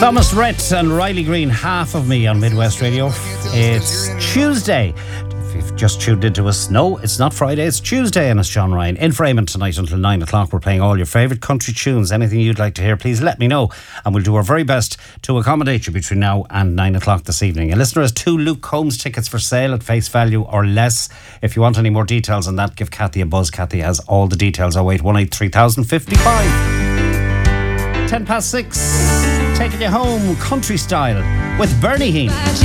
Thomas Rhett and Riley Green, Half of Me on Midwest Radio. It's Tuesday. If you've just tuned into us, no, it's not Friday, it's Tuesday, and it's John Ryan in Freeman tonight until 9 o'clock. We're playing all your favourite country tunes. Anything you'd like to hear, please let me know, and we'll do our very best to accommodate you between now and 9 o'clock this evening. A listener has 2 Luke Combs tickets for sale at face value or less. If you want any more details on that, give Kathy a buzz. Kathy has all the details. 0818 3055. 6:10, taking you home country style with Bernie Heaney.